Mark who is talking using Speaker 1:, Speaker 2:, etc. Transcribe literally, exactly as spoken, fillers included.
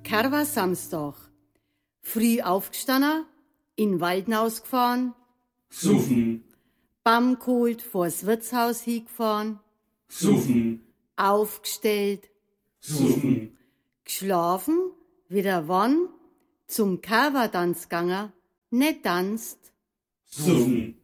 Speaker 1: Kerwa Samstag. Früh aufgestanden, in Waldnaus gefahren,
Speaker 2: Sufen,
Speaker 1: Bamm geholt, vors Wirtshaus hingefahren,
Speaker 2: Sufen,
Speaker 1: aufgestellt,
Speaker 2: Sufen,
Speaker 1: geschlafen, wieder wann, zum Kerwa-Tanz gegangen, nicht tanzt,
Speaker 2: Sufen,